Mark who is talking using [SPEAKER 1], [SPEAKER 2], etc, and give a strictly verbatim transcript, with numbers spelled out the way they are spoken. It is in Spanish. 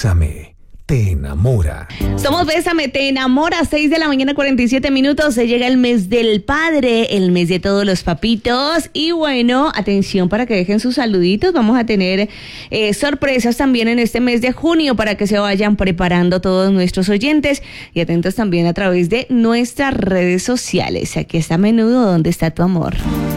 [SPEAKER 1] Bésame, te enamora.
[SPEAKER 2] Somos Bésame, te enamora, seis de la mañana, cuarenta y siete minutos. Se llega el mes del padre, el mes de todos los papitos. Y bueno, atención para que dejen sus saluditos. Vamos a tener eh, sorpresas también en este mes de junio para que se vayan preparando todos nuestros oyentes. Y atentos también a través de nuestras redes sociales. Aquí está Menudo, ¿dónde está tu amor?